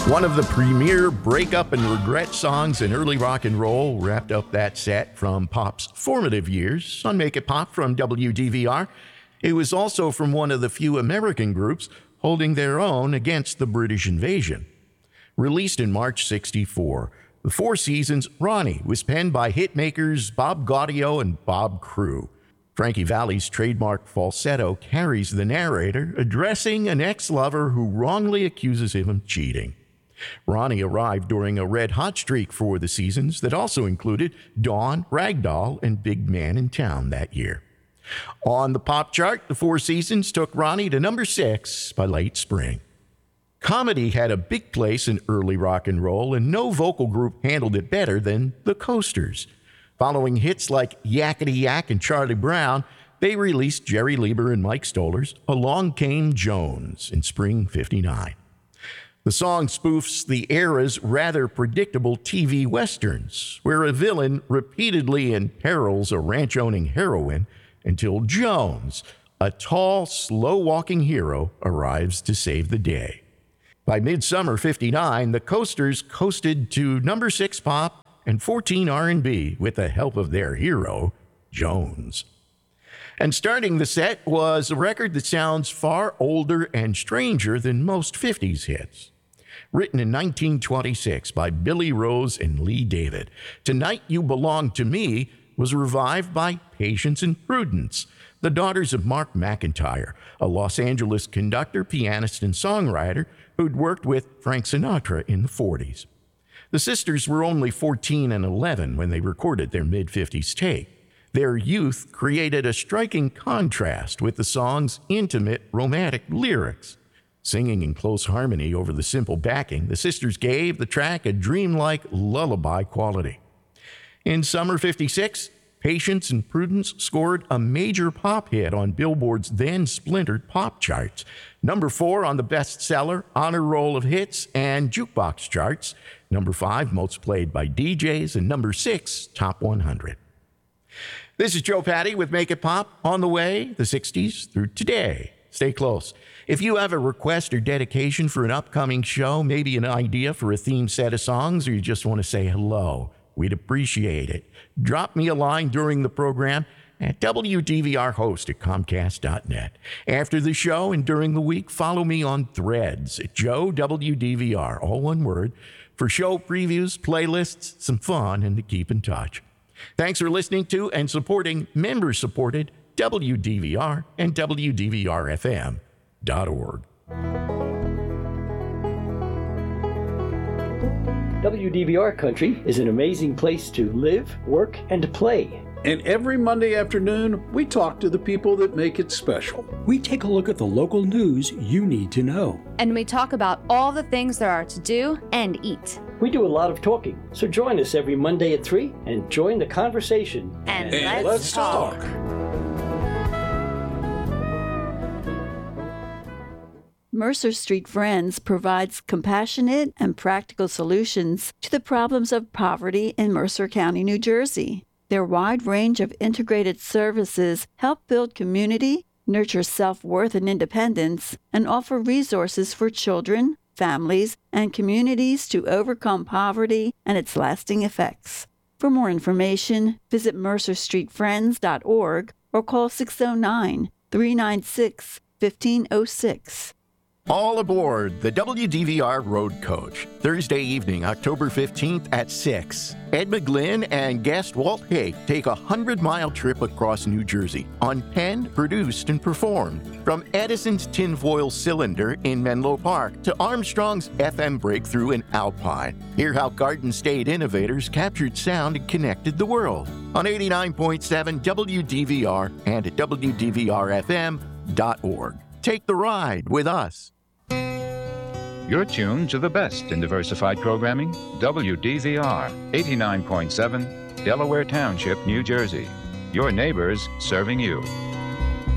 One of the premier breakup and regret songs in early rock and roll wrapped up that set from Pop's formative years on Make It Pop from WDVR. It was also from one of the few American groups holding their own against the British invasion. Released in March '64, The Four Seasons' Ronnie was penned by hitmakers Bob Gaudio and Bob Crewe. Frankie Valli's trademark falsetto carries the narrator addressing an ex-lover who wrongly accuses him of cheating. Ronnie arrived during a red-hot streak for the Seasons that also included Dawn, Ragdoll, and Big Man in Town that year. On the pop chart, The Four Seasons took Ronnie to number 6 by late spring. Comedy had a big place in early rock and roll, and no vocal group handled it better than the Coasters. Following hits like Yakety Yak and Charlie Brown, they released Jerry Leiber and Mike Stoller's Along Came Jones in spring '59. The song spoofs the era's rather predictable TV westerns, where a villain repeatedly imperils a ranch-owning heroine until Jones, a tall, slow-walking hero, arrives to save the day. By midsummer '59, the Coasters coasted to number 6 pop and 14 R&B with the help of their hero, Jones. And starting the set was a record that sounds far older and stranger than most '50s hits. Written in 1926 by Billy Rose and Lee David, Tonight You Belong to Me was revived by Patience and Prudence, the daughters of Mark McIntyre, a Los Angeles conductor, pianist, and songwriter who'd worked with Frank Sinatra in the '40s. The sisters were only 14 and 11 when they recorded their mid-'50s tape. Their youth created a striking contrast with the song's intimate, romantic lyrics. Singing in close harmony over the simple backing, the sisters gave the track a dreamlike lullaby quality. In summer '56, Patience and Prudence scored a major pop hit on Billboard's then splintered pop charts, number 4 on the bestseller, honor roll of hits, and jukebox charts, number 5 most played by DJs, and number 6 top 100. This is Joe Patty with Make It Pop, on the way, the '60s through today. Stay close. If you have a request or dedication for an upcoming show, maybe an idea for a themed set of songs, or you just want to say hello, we'd appreciate it. Drop me a line during the program at WDVRhost@Comcast.net. After the show and during the week, follow me on Threads at Joe WDVR, all one word, for show previews, playlists, some fun, and to keep in touch. Thanks for listening to and supporting member-supported WDVR and WDVRFM.org. WDVR Country is an amazing place to live, work, and to play. And every Monday afternoon, we talk to the people that make it special. We take a look at the local news you need to know. And we talk about all the things there are to do and eat. We do a lot of talking, so join us every Monday at 3 and join the conversation. And let's talk. Mercer Street Friends provides compassionate and practical solutions to the problems of poverty in Mercer County, New Jersey. Their wide range of integrated services help build community, nurture self-worth and independence, and offer resources for children, families, and communities to overcome poverty and its lasting effects. For more information, visit mercerstreetfriends.org or call 609-396-1506. All aboard the WDVR Road Coach, Thursday evening, October 15th at 6. Ed McGlynn and guest Walt Haig take a 100-mile trip across New Jersey, unpenned, produced, and performed. From Edison's tinfoil cylinder in Menlo Park to Armstrong's FM breakthrough in Alpine. Hear how Garden State innovators captured sound and connected the world. On 89.7 WDVR and at WDVRFM.org. Take the ride with us. You're tuned to the best in diversified programming, WDVR 89.7, Delaware Township, New Jersey. Your neighbors serving you.